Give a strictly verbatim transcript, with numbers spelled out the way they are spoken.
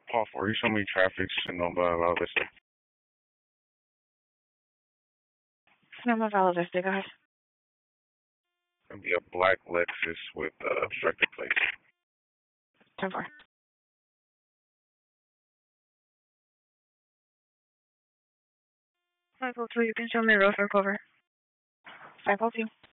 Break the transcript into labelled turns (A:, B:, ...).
A: Paul four, you show me traffic Sonoma Val Vista.
B: Sonoma Val Vista, go ahead.
A: It'll be a black Lexus with uh, obstructed plates.
B: ten four. five oh two, you can show me road for cover. five oh two.